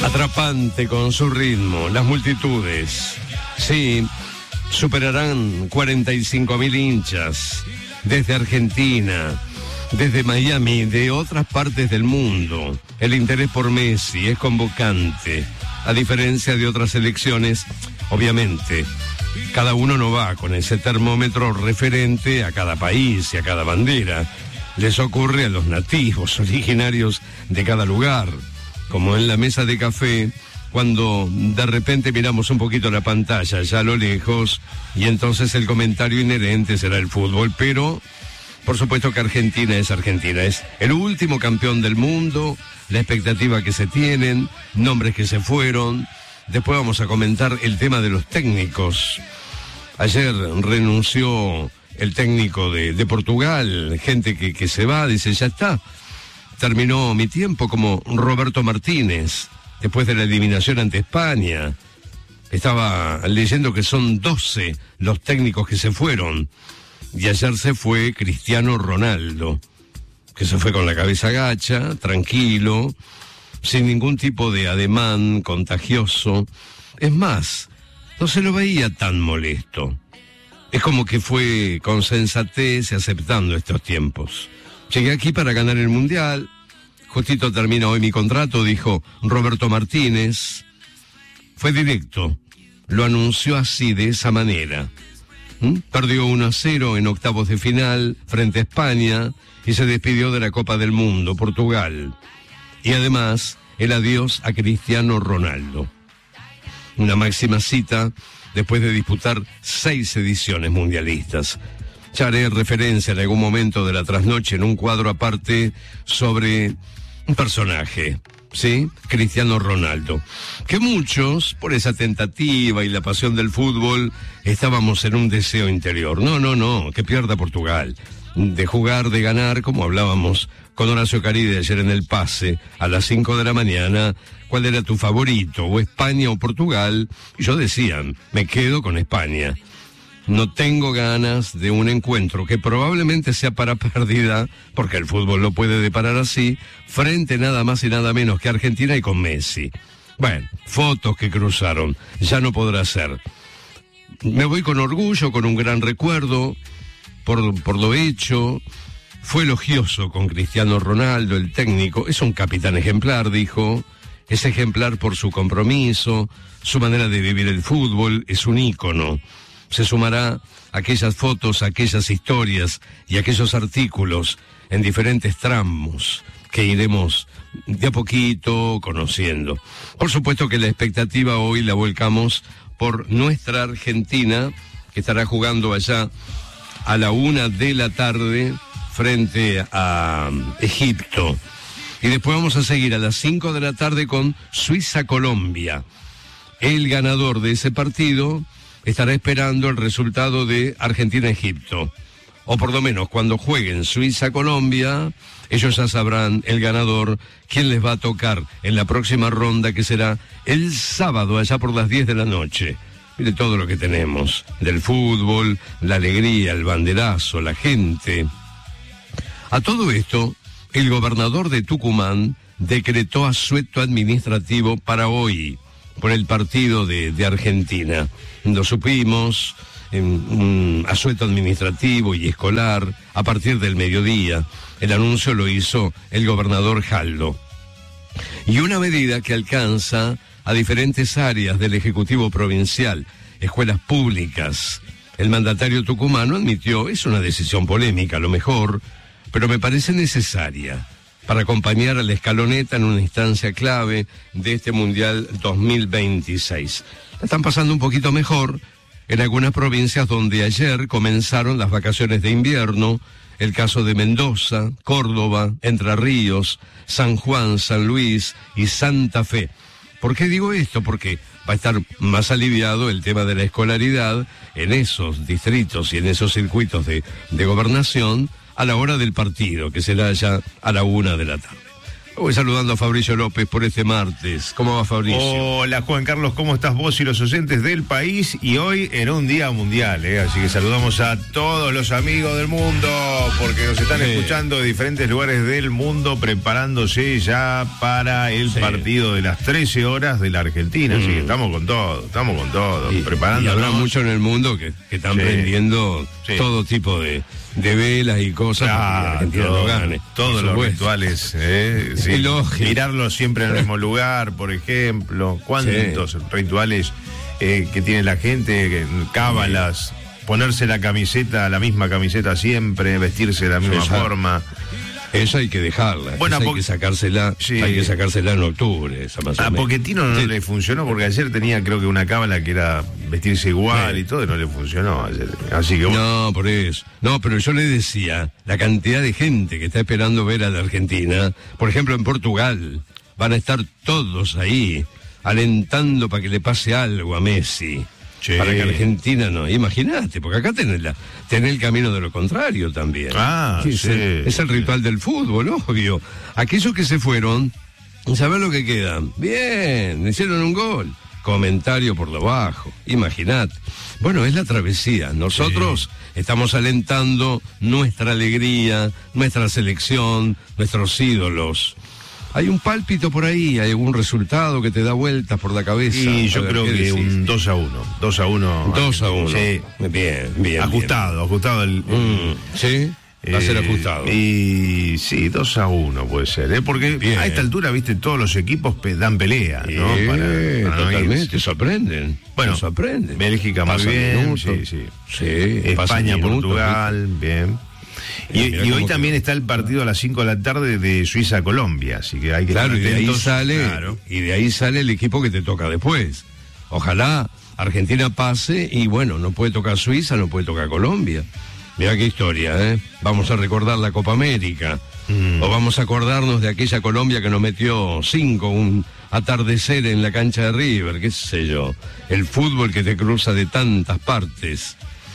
Atrapante con su ritmo, las multitudes. Sí, superarán 45.000 hinchas desde Argentina, desde Miami, de otras partes del mundo. El interés por Messi es convocante. A diferencia de otras elecciones, obviamente, cada uno no va con ese termómetro referente a cada país y a cada bandera. Les ocurre a los nativos, originarios de cada lugar, como en la mesa de café, cuando de repente miramos un poquito la pantalla ya a lo lejos, y entonces el comentario inherente será el fútbol, pero por supuesto que Argentina, es el último campeón del mundo, la expectativa que se tienen, nombres que se fueron. Después vamos a comentar el tema de los técnicos. Ayer renunció el técnico de Portugal, gente que se va, dice, ya está, terminó mi tiempo, como Roberto Martínez, después de la eliminación ante España. Estaba leyendo que son 12 los técnicos que se fueron, y ayer se fue Cristiano Ronaldo, que se fue con la cabeza gacha, tranquilo, sin ningún tipo de ademán contagioso. Es más, no se lo veía tan molesto. Es como que fue con sensatez y aceptando estos tiempos. Llegué aquí para ganar el Mundial, justito termina hoy mi contrato, dijo Roberto Martínez. Fue directo, lo anunció así, de esa manera. Perdió 1-0 en octavos de final frente a España y se despidió de la Copa del Mundo, Portugal. Y además, el adiós a Cristiano Ronaldo. Una máxima cita después de disputar 6 ediciones mundialistas. Ya haré referencia en algún momento de la trasnoche en un cuadro aparte sobre un personaje, ¿sí? Cristiano Ronaldo. Que muchos, por esa tentativa y la pasión del fútbol, estábamos en un deseo interior. No, que pierda Portugal. De jugar, de ganar, como hablábamos con Horacio Caride ayer en El Pase, a las 5 de la mañana, ¿cuál era tu favorito? ¿O España o Portugal? Y yo decía, me quedo con España. No tengo ganas de un encuentro que probablemente sea para pérdida, porque el fútbol lo puede deparar así, frente nada más y nada menos que Argentina y con Messi. Bueno, fotos que cruzaron, ya no podrá ser. Me voy con orgullo, con un gran recuerdo, por lo hecho. Fue elogioso con Cristiano Ronaldo, el técnico. Es un capitán ejemplar, dijo. Es ejemplar por su compromiso, su manera de vivir el fútbol, es un ícono. Se sumará a aquellas fotos, a aquellas historias y a aquellos artículos en diferentes tramos que iremos de a poquito conociendo. Por supuesto que la expectativa hoy la volcamos por nuestra Argentina, que estará jugando allá a la 1 de la tarde frente a Egipto. Y después vamos a seguir a las 5 de la tarde con Suiza-Colombia. El ganador de ese partido estará esperando el resultado de Argentina-Egipto. O por lo menos cuando jueguen Suiza-Colombia, ellos ya sabrán, el ganador, quién les va a tocar en la próxima ronda, que será el sábado allá por las 10 de la noche. Mire todo lo que tenemos, del fútbol, la alegría, el banderazo, la gente. A todo esto, el gobernador de Tucumán decretó asueto administrativo para hoy, por el partido de Argentina. Lo supimos, un asueto administrativo y escolar a partir del mediodía. El anuncio lo hizo el gobernador Jaldo. Y una medida que alcanza a diferentes áreas del Ejecutivo Provincial, escuelas públicas. El mandatario tucumano admitió, es una decisión polémica a lo mejor, pero me parece necesaria para acompañar a la escaloneta en una instancia clave de este Mundial 2026. La están pasando un poquito mejor en algunas provincias donde ayer comenzaron las vacaciones de invierno, el caso de Mendoza, Córdoba, Entre Ríos, San Juan, San Luis y Santa Fe. ¿Por qué digo esto? Porque va a estar más aliviado el tema de la escolaridad en esos distritos y en esos circuitos de gobernación a la hora del partido, que será ya a la 1 de la tarde. Voy saludando a Fabricio López por este martes. ¿Cómo va, Fabricio? Hola, Juan Carlos, ¿cómo estás vos y los oyentes del país? Y hoy en un día mundial, así que saludamos a todos los amigos del mundo, porque nos están escuchando de diferentes lugares del mundo, preparándose ya para el partido de las 13 horas de la Argentina. Así que estamos con todo, preparándonos. Y habrá mucho en el mundo que están prendiendo todo tipo de velas y cosas para que Argentina no gane. Todos los rituales, mirarlo siempre en el mismo lugar, por ejemplo. ¿Cuántos rituales que tiene la gente? Cábalas, ponerse la misma camiseta siempre, vestirse de la misma forma. Esa hay que dejarla. Bueno, hay que sacársela. Hay que sacársela en octubre. Esa más a Pochettino no le funcionó, porque ayer tenía, creo que una cábala que era vestirse igual y todo, y no le funcionó ayer. Así que bueno. No, por eso. No, pero yo le decía, la cantidad de gente que está esperando ver a la Argentina, por ejemplo en Portugal, van a estar todos ahí, alentando para que le pase algo a Messi. Para que Argentina no, imagínate, porque acá tenés el camino de lo contrario también. Es el ritual del fútbol, obvio. Aquellos que se fueron, ¿sabés lo que quedan? Bien, hicieron un gol. Comentario por lo bajo, imagínate. Bueno, es la travesía. Nosotros estamos alentando nuestra alegría, nuestra selección, nuestros ídolos. ¿Hay un pálpito por ahí? ¿Hay algún resultado que te da vueltas por la cabeza? Y yo creo que un 2-1. 2-1. 2-1. Sí. Bien. Ajustado el... ¿Sí? Va a ser ajustado. Y sí, 2-1 puede ser, porque a esta altura, viste, todos los equipos dan pelea, ¿no? Totalmente, sorprenden. Bueno, sorprenden. Bélgica muy bien, sí. España, Portugal, bien. Y hoy también está el partido a las 5 de la tarde de Suiza-Colombia, así que hay que estar atentos. Y de ahí sale el equipo que te toca después. Ojalá Argentina pase y bueno, no puede tocar Suiza, no puede tocar Colombia. Mirá qué historia, Vamos a recordar la Copa América. O vamos a acordarnos de aquella Colombia que nos metió 5, un atardecer en la cancha de River, qué sé yo. El fútbol que te cruza de tantas partes.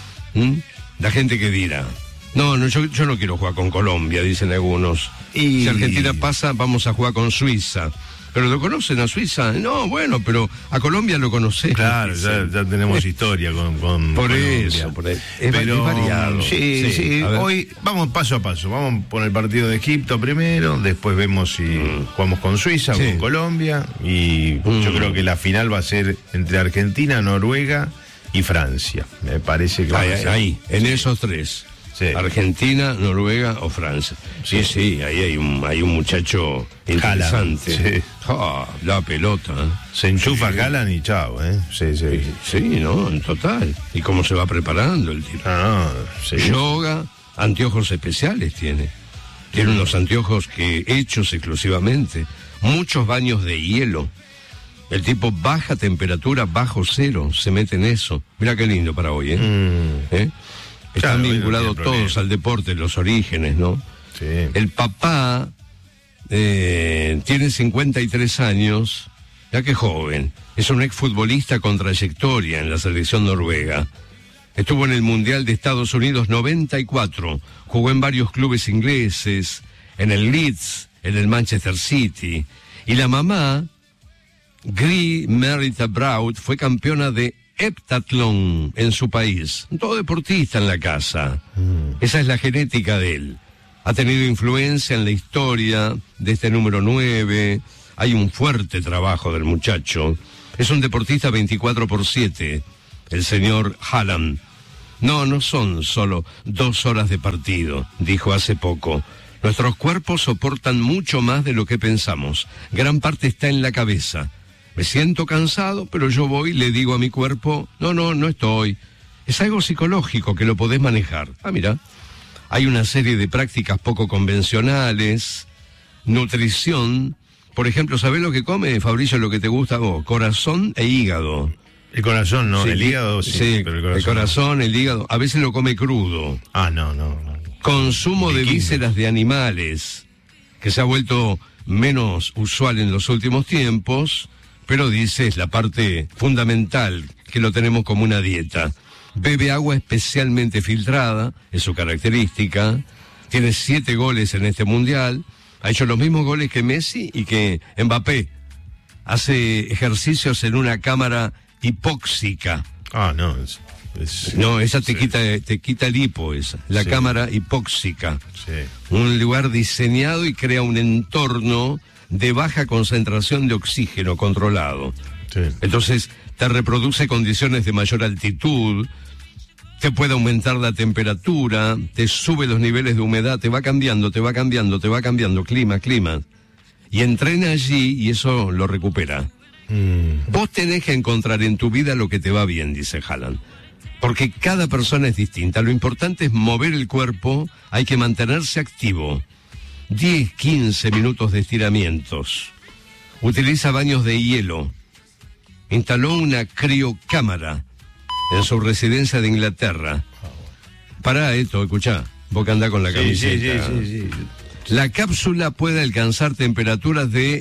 La gente que dirá, no, yo no quiero jugar con Colombia, dicen algunos. Si Argentina pasa, vamos a jugar con Suiza. ¿Pero lo conocen a Suiza? No, bueno, pero a Colombia lo conocés. Claro, ya tenemos historia con por Colombia. Eso. Es variado. Sí. Hoy vamos paso a paso. Vamos por el partido de Egipto primero, después vemos si jugamos con Suiza o con Colombia. Y yo creo que la final va a ser entre Argentina, Noruega y Francia. Me parece que ahí, en esos tres. Argentina, Noruega o Francia. Sí, ahí hay un muchacho interesante. La pelota. Se enchufa Haaland y chao, Sí, no, en total. ¿Y cómo se va preparando el tipo? Yoga, anteojos especiales tiene. Tiene unos anteojos hechos exclusivamente. Muchos baños de hielo. El tipo baja temperatura, bajo cero, se mete en eso. Mira qué lindo para hoy, Están vinculados todos al deporte, los orígenes, ¿no? Sí. El papá tiene 53 años, ya que joven. Es un exfutbolista con trayectoria en la selección noruega. Estuvo en el Mundial de Estados Unidos 94. Jugó en varios clubes ingleses, en el Leeds, en el Manchester City. Y la mamá, Gry Merita Braut, fue campeona de heptatlón en su país. Todo deportista en la casa. Esa es la genética de él. Ha tenido influencia en la historia de este número 9. Hay un fuerte trabajo del muchacho. Es un deportista 24/7, el señor Haaland. No son solo 2 horas de partido, dijo hace poco. Nuestros cuerpos soportan mucho más de lo que pensamos. Gran parte está en la cabeza. Me siento cansado, pero yo voy y le digo a mi cuerpo, no estoy. Es algo psicológico que lo podés manejar. Mira, hay una serie de prácticas poco convencionales, nutrición. Por ejemplo, ¿sabés lo que come, Fabricio, lo que te gusta a vos? Corazón e hígado. El corazón, ¿no? El hígado, sí. Pero el corazón, el hígado. A veces lo come crudo. No. Consumo de vísceras de animales, que se ha vuelto menos usual en los últimos tiempos. Pero dice, es la parte fundamental, que lo tenemos como una dieta. Bebe agua especialmente filtrada, es su característica. Tiene 7 goles en este mundial. Ha hecho los mismos goles que Messi y que Mbappé. Hace ejercicios en una cámara hipóxica. No, no, esa te quita el hipo, esa. La cámara hipóxica. Sí. Un lugar diseñado y crea un entorno de baja concentración de oxígeno controlado. Sí. Entonces, te reproduce condiciones de mayor altitud, te puede aumentar la temperatura, te sube los niveles de humedad, te va cambiando, clima. Y entrena allí y eso lo recupera. Vos tenés que encontrar en tu vida lo que te va bien, dice Haaland. Porque cada persona es distinta. Lo importante es mover el cuerpo, hay que mantenerse activo. 10, 15 minutos de estiramientos. Utiliza baños de hielo. Instaló una criocámara en su residencia de Inglaterra. Pará esto, escuchá. Vos que andás con la camiseta. Sí. La cápsula puede alcanzar temperaturas de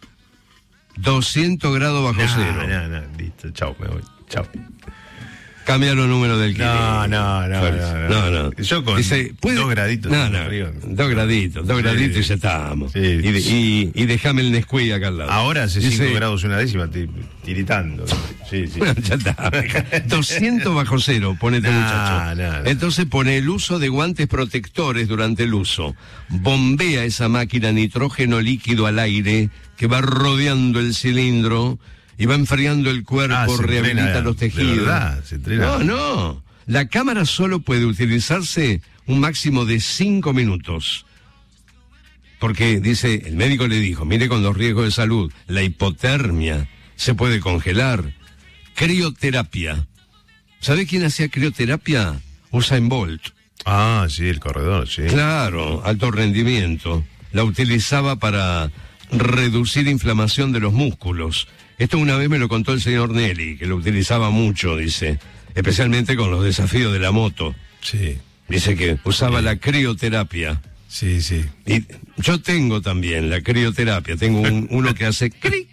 200 grados bajo cero. No, listo, chao, me voy, chao. Cambia los números del kilo. No. Yo con dice, 2 graditos. No, 2 graditos y ya estamos. Sí. Y déjame el Nesquik acá al lado. Ahora hace 5 grados una décima, tiritando. Sí. Bueno, ya está. 200 bajo cero, ponete muchacho. No. Entonces pone el uso de guantes protectores durante el uso. Bombea esa máquina nitrógeno líquido al aire que va rodeando el cilindro y va enfriando el cuerpo, rehabilita los tejidos. De verdad, se entrena. No. La cámara solo puede utilizarse un máximo de 5 minutos. Porque, dice, el médico le dijo, mire con los riesgos de salud, la hipotermia, se puede congelar. Crioterapia. ¿Sabe quién hacía crioterapia? Usain Bolt. Sí, el corredor, sí. Claro, alto rendimiento. La utilizaba para reducir inflamación de los músculos. Esto una vez me lo contó el señor Nelly, que lo utilizaba mucho, dice, especialmente con los desafíos de la moto. Sí. Dice que usaba la crioterapia. Sí. Y yo tengo también la crioterapia, tengo uno que hace cric.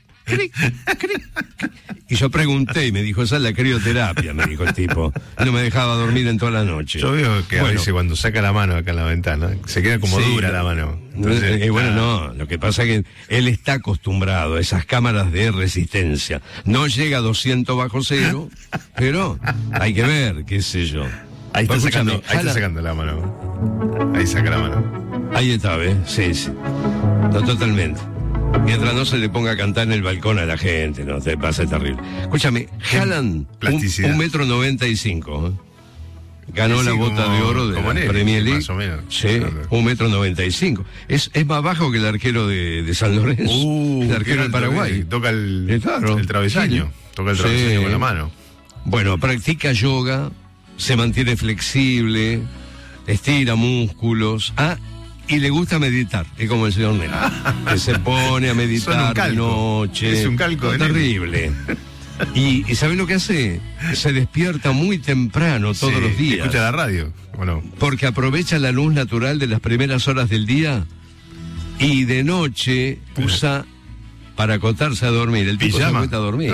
Y yo pregunté y me dijo, esa es la crioterapia, me dijo el tipo. No me dejaba dormir en toda la noche. Yo veo que a veces cuando saca la mano acá en la ventana, se queda como dura la mano. Entonces, no, lo que pasa es que él está acostumbrado a esas cámaras de resistencia. No llega a 200 bajo cero, pero hay que ver, qué sé yo. Ahí está sacando la mano. Ahí saca la mano. Ahí está, ¿ves? Sí. No, totalmente. Mientras no se le ponga a cantar en el balcón a la gente, no te pasa, es terrible. Escúchame, Haaland, 1,95 m. Ganó la bota de oro de la Premier League. Más o menos. Sí, 1,95 m. Es más bajo que el arquero de San Lorenzo. El arquero del Paraguay. Toca el travesaño. Sí. Toca el travesaño con la mano. Bueno, practica yoga, se mantiene flexible, estira músculos. Y le gusta meditar, es como el señor Nelly, que se pone a meditar de noche. Es un calco. Terrible. Y ¿sabe lo que hace? Se despierta muy temprano todos los días. ¿Escucha la radio o no? Porque aprovecha la luz natural de las primeras horas del día y de noche usa para acotarse a dormir. El tipo se acuesta a dormir.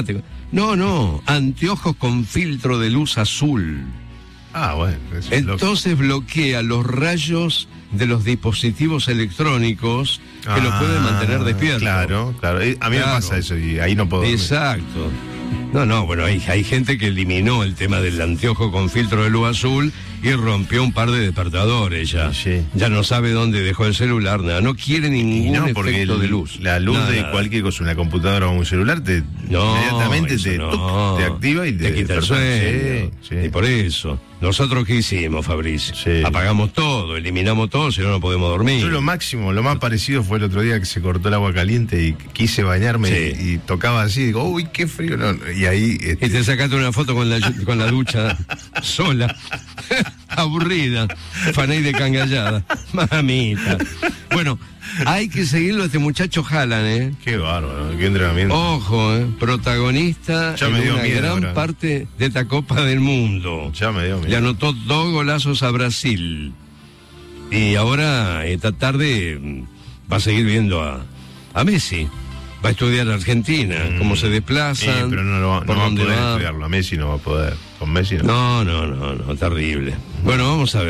No, anteojos con filtro de luz azul. Bueno. Entonces bloquea los rayos de los dispositivos electrónicos que lo pueden mantener despierto. Claro. A mí me pasa eso y ahí no puedo dormir. Exacto. Bueno, hay gente que eliminó el tema del anteojo con filtro de luz azul y rompió un par de despertadores ya. Sí. Ya no sabe dónde dejó el celular, nada. No quiere ningún efecto de luz. La luz de cualquier cosa, una computadora o un celular, inmediatamente te activa y te quita el sueño. Sí. Y por eso, ¿nosotros qué hicimos, Fabricio? Sí. Apagamos todo, eliminamos todo, si no podemos dormir. Yo lo más parecido fue el otro día que se cortó el agua caliente y quise bañarme y tocaba así, digo, uy, qué frío. Y ahí... Y te sacaste una foto con la ducha sola. Aburrida, Faney de Cangallada, mamita. Bueno, hay que seguirlo a este muchacho Haaland, Qué bárbaro, qué entrenamiento. Ojo, protagonista en una gran parte de esta Copa del Mundo. Ya me dio miedo. Le anotó 2 golazos a Brasil. Y ahora, esta tarde, va a seguir viendo a Messi. Va a estudiar Argentina, cómo se desplazan. Pero no va a poder estudiarlo. A Messi no va a poder. Con Messi no. No, terrible. Bueno, vamos a ver.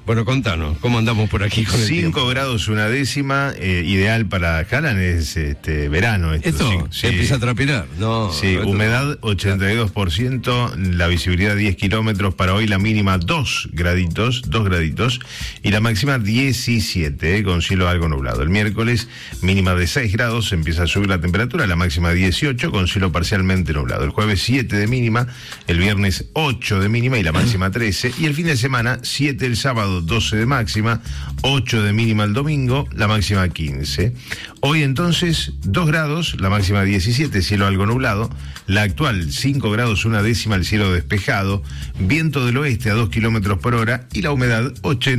Bueno, contanos, ¿cómo andamos por aquí con el 5 grados una décima, ideal para Haaland es verano. Esto sí. empieza a transpirar, ¿no? Sí, humedad 82%, la visibilidad 10 kilómetros, para hoy la mínima 2 graditos, y la máxima 17, con cielo algo nublado. El miércoles, mínima de 6 grados, empieza a subir la temperatura, la máxima 18, con cielo parcialmente nublado. El jueves 7 de mínima, el viernes 8 de mínima y la máxima 13, y el fin de semana 7 el sábado, 12 de máxima, 8 de mínima el domingo, la máxima 15. Hoy entonces 2 grados, la máxima 17, cielo algo nublado. La actual 5 grados una décima, el cielo despejado, viento del oeste a 2 kilómetros por hora y la humedad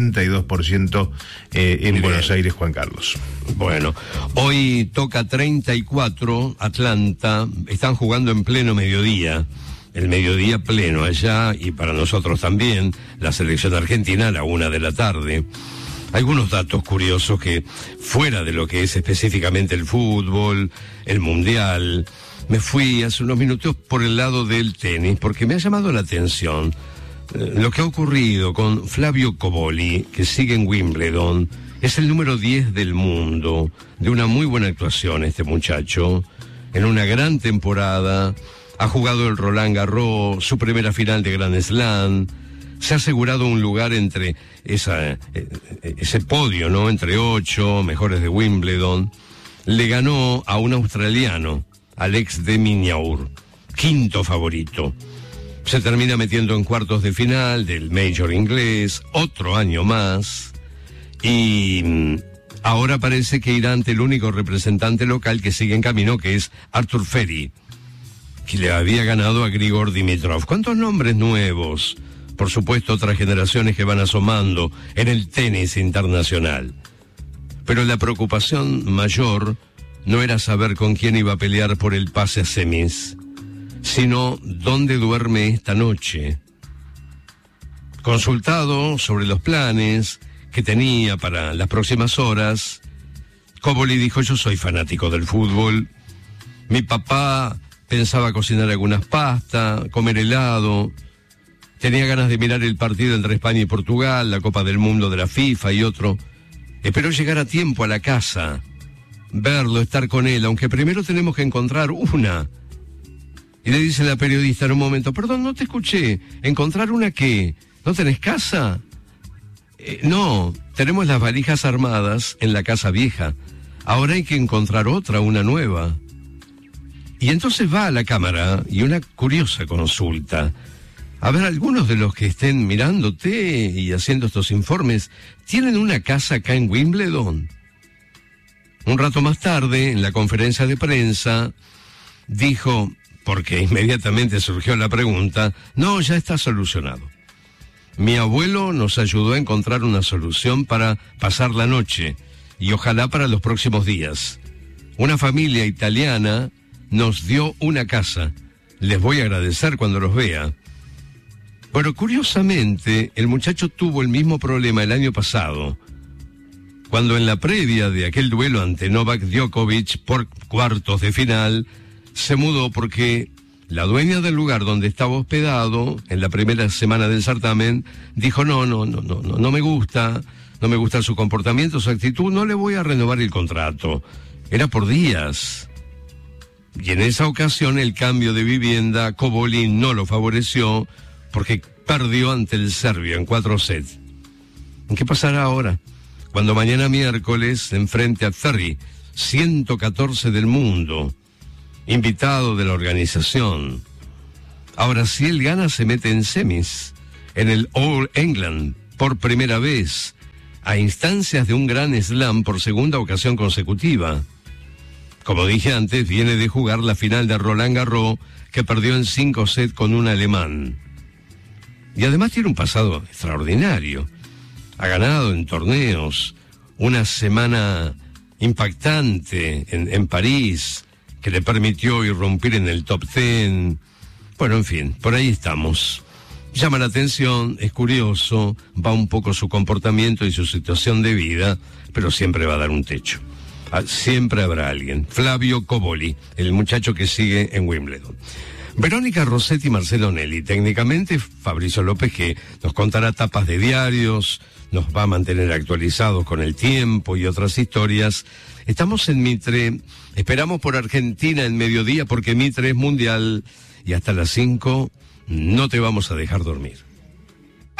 82% en Buenos Aires, Juan Carlos. Bueno, hoy toca 34, Atlanta, están jugando en pleno mediodía. El mediodía pleno allá, y para nosotros también, la selección argentina a la 1 de la tarde. Algunos datos curiosos que, fuera de lo que es específicamente el fútbol, el mundial, me fui hace unos minutos por el lado del tenis, porque me ha llamado la atención lo que ha ocurrido con Flavio Cobolli, que sigue en Wimbledon. Es el número 10 del mundo, de una muy buena actuación este muchacho, en una gran temporada. Ha jugado el Roland Garros, su primera final de Grand Slam. Se ha asegurado un lugar entre ese podio, ¿no? Entre 8 mejores de Wimbledon. Le ganó a un australiano, Alex de Minaur, quinto favorito. Se termina metiendo en cuartos de final del Major inglés, otro año más. Y ahora parece que irá ante el único representante local que sigue en camino, que es Arthur Ferry, que le había ganado a Grigor Dimitrov. ¿Cuántos nombres nuevos? Por supuesto, otras generaciones que van asomando en el tenis internacional. Pero la preocupación mayor no era saber con quién iba a pelear por el pase a semis, sino dónde duerme esta noche. Consultado sobre los planes que tenía para las próximas horas, Cobolli dijo: yo soy fanático del fútbol. Mi papá pensaba cocinar algunas pastas, comer helado. Tenía ganas de mirar el partido entre España y Portugal, la Copa del Mundo de la FIFA y otro. Espero llegar a tiempo a la casa, verlo, estar con él, aunque primero tenemos que encontrar una. Y le dice la periodista en un momento: perdón, no te escuché. ¿Encontrar una qué? ¿No tenés casa? No, tenemos las valijas armadas en la casa vieja. Ahora hay que encontrar otra, una nueva. Y entonces va a la cámara y una curiosa consulta. A ver, algunos de los que estén mirándote y haciendo estos informes, ¿tienen una casa acá en Wimbledon? Un rato más tarde, en la conferencia de prensa, dijo, porque inmediatamente surgió la pregunta: no, ya está solucionado. Mi abuelo nos ayudó a encontrar una solución para pasar la noche, y ojalá para los próximos días. Una familia italiana nos dio una casa. Les voy a agradecer cuando los vea. Pero curiosamente, el muchacho tuvo el mismo problema el año pasado, cuando en la previa de aquel duelo ante Novak Djokovic por cuartos de final, se mudó porque la dueña del lugar donde estaba hospedado en la primera semana del certamen dijo: no me gusta su comportamiento, su actitud, no le voy a renovar el contrato. Era por días. Y en esa ocasión el cambio de vivienda, Cobolli no lo favoreció porque perdió ante el serbio en 4 sets. ¿Qué pasará ahora? Cuando mañana miércoles se enfrente a Ferry, 114 del mundo, invitado de la organización. Ahora, si él gana, se mete en semis, en el All England, por primera vez, a instancias de un Grand Slam por segunda ocasión consecutiva. Como dije antes, viene de jugar la final de Roland Garros, que perdió en 5 sets con un alemán. Y además tiene un pasado extraordinario. Ha ganado en torneos, una semana impactante en París, que le permitió irrumpir en el top 10. Bueno, en fin, por ahí estamos. Llama la atención, es curioso, va un poco su comportamiento y su situación de vida, pero siempre va a dar un techo. Siempre habrá alguien. Flavio Cobolli, el muchacho que sigue en Wimbledon. Verónica Rossetti y Marcelo Nelly. Técnicamente, Fabricio López, que nos contará tapas de diarios, nos va a mantener actualizados con el tiempo y otras historias. Estamos en Mitre, esperamos por Argentina en mediodía porque Mitre es mundial y hasta las 5 no te vamos a dejar dormir.